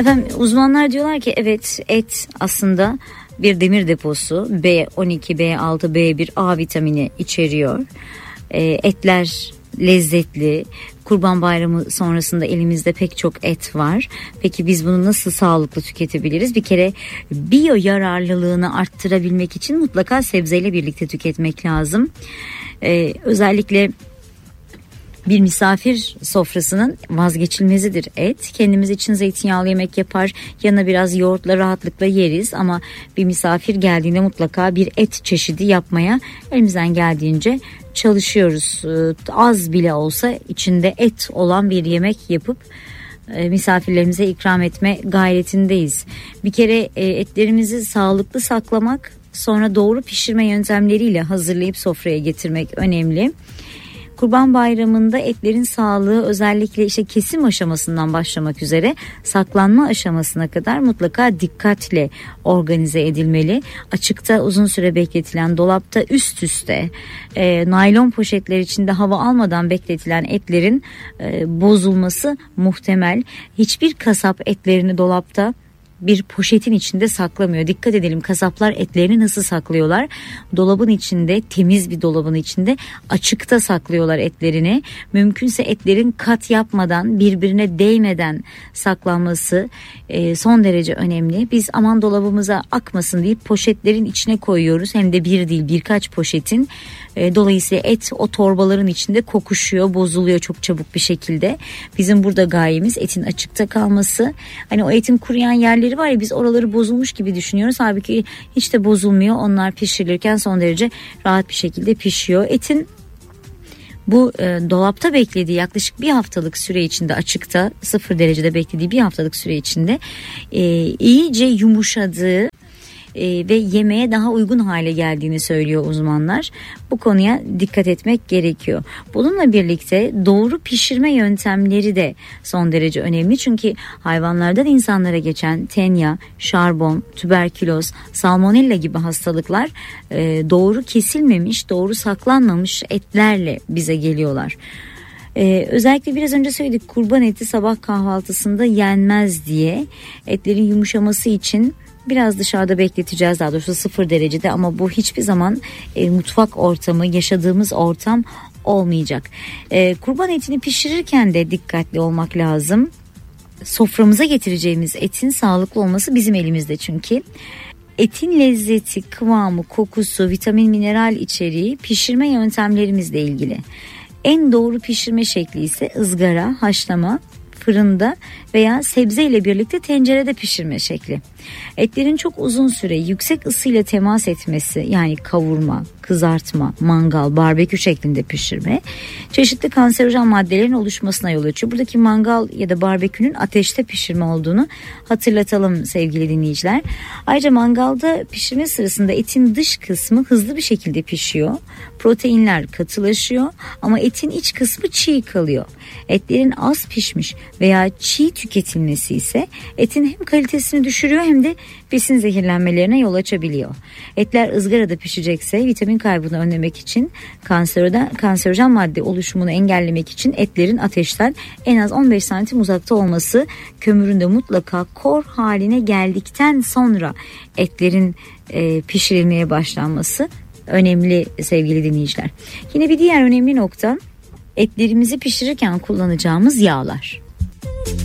Efendim uzmanlar diyorlar ki evet, et aslında bir demir deposu. B12, B6, B1, A vitamini içeriyor. Etler lezzetli. Kurban Bayramı sonrasında elimizde pek çok et var. Peki biz bunu nasıl sağlıklı tüketebiliriz? Bir kere biyo yararlılığını arttırabilmek için mutlaka sebzeyle birlikte tüketmek lazım. Özellikle bir misafir sofrasının vazgeçilmezidir et. Kendimiz için zeytinyağlı yemek yapar, yanına biraz yoğurtla rahatlıkla yeriz ama bir misafir geldiğinde mutlaka bir et çeşidi yapmaya elimizden geldiğince çalışıyoruz. Az bile olsa içinde et olan bir yemek yapıp misafirlerimize ikram etme gayretindeyiz. Bir kere etlerimizi sağlıklı saklamak, sonra doğru pişirme yöntemleriyle hazırlayıp sofraya getirmek önemli. Kurban Bayramı'nda etlerin sağlığı özellikle işte kesim aşamasından başlamak üzere saklanma aşamasına kadar mutlaka dikkatle organize edilmeli. Açıkta uzun süre bekletilen, dolapta üst üste naylon poşetler içinde hava almadan bekletilen etlerin bozulması muhtemel. Hiçbir kasap etlerini dolapta bir poşetin içinde saklamıyor. Dikkat edelim, kasaplar etlerini nasıl saklıyorlar? Dolabın içinde, temiz bir dolabın içinde açıkta saklıyorlar etlerini. Mümkünse etlerin kat yapmadan, birbirine değmeden saklanması son derece önemli. Biz aman dolabımıza akmasın deyip poşetlerin içine koyuyoruz. Hem de bir değil, birkaç poşetin. Dolayısıyla et o torbaların içinde kokuşuyor, bozuluyor çok çabuk bir şekilde. Bizim burada gayemiz etin açıkta kalması. Hani o etin kuruyan yerleri var ya, biz oraları bozulmuş gibi düşünüyoruz. Halbuki hiç de bozulmuyor. Onlar pişirilirken son derece rahat bir şekilde pişiyor. Etin bu dolapta beklediği yaklaşık bir haftalık süre içinde, açıkta 0 derecede beklediği bir haftalık süre içinde iyice yumuşadığı ve yemeğe daha uygun hale geldiğini söylüyor uzmanlar. Bu konuya dikkat etmek gerekiyor. Bununla birlikte doğru pişirme yöntemleri de son derece önemli. Çünkü hayvanlardan insanlara geçen tenya, şarbon, tüberküloz, salmonella gibi hastalıklar doğru kesilmemiş, doğru saklanmamış etlerle bize geliyorlar. Özellikle biraz önce söyledik, kurban eti sabah kahvaltısında yenmez diye. Etlerin yumuşaması için biraz dışarıda bekleteceğiz, daha doğrusu 0 derecede, ama bu hiçbir zaman mutfak ortamı, yaşadığımız ortam olmayacak. Kurban etini pişirirken de dikkatli olmak lazım. Soframıza getireceğimiz etin sağlıklı olması bizim elimizde çünkü. Etin lezzeti, kıvamı, kokusu, vitamin, mineral içeriği pişirme yöntemlerimizle ilgili. En doğru pişirme şekli ise ızgara, haşlama, fırında veya sebzeyle birlikte tencerede pişirme şekli. Etlerin çok uzun süre yüksek ısıyla temas etmesi, yani kavurma, kızartma, mangal, barbekü şeklinde pişirme çeşitli kanserojen maddelerin oluşmasına yol açıyor. Buradaki mangal ya da barbekünün ateşte pişirme olduğunu hatırlatalım sevgili dinleyiciler. Ayrıca mangalda pişirme sırasında etin dış kısmı hızlı bir şekilde pişiyor. Proteinler katılaşıyor ama etin iç kısmı çiğ kalıyor. Etlerin az pişmiş veya çiğ tüketilmesi ise etin hem kalitesini düşürüyor hem de besin zehirlenmelerine yol açabiliyor. Etler ızgarada pişecekse vitamin kaybını önlemek için, kanserojen madde oluşumunu engellemek için etlerin ateşten en az 15 santim uzakta olması, kömürün de mutlaka kor haline geldikten sonra etlerin pişirilmeye başlanması önemli sevgili dinleyiciler. Yine bir diğer önemli nokta, etlerimizi pişirirken kullanacağımız yağlar.